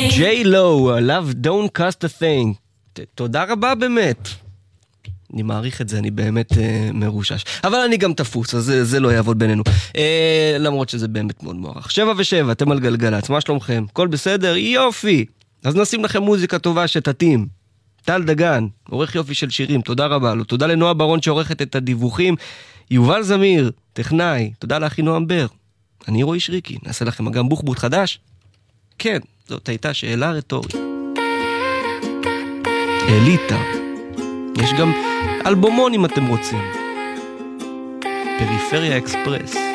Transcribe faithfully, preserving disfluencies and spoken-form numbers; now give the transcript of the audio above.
ג'יי לו, Love Don't Cost a Thing. תודה רבה באמת. אני מעריך את זה, אני באמת אה, מרושש. אבל אני גם תפוס, אז זה, זה לא יעבוד בינינו. אה, למרות שזה באמת מאוד מוערך. שבע ושבע, אתם על גלגלץ, מה שלומכם? הכל בסדר? יופי. אז נשים לכם מוזיקה טובה שתתאים. טל דגן, עורך יופי של שירים, תודה רבה לו. תודה לנועה ברון שעורכת את הדיווחים. יובל זמיר, טכנאי. תודה לאחי נועם בר. אני רועי שריקי, נעשה לכם אגם בוחבוט חדש? כן, זאת הייתה שאלה רטורית. אליטה. יש גם אלבומון אם אתם רוצים. פריפריה אקספרס.